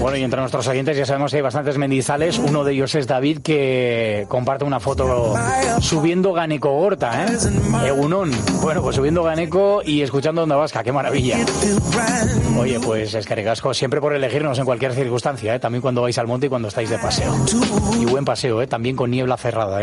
Bueno, y entre nuestros oyentes ya sabemos que hay bastantes mendizales. Uno de ellos es David, que comparte una foto subiendo Ganeco Gorta, Egunon. Bueno, pues subiendo Ganeco y escuchando Onda Vasca. ¡Qué maravilla! Oye, pues es que ricasco siempre por elegirnos en cualquier circunstancia, también cuando vais al monte y cuando estáis de paseo. Y buen paseo, también con niebla cerrada,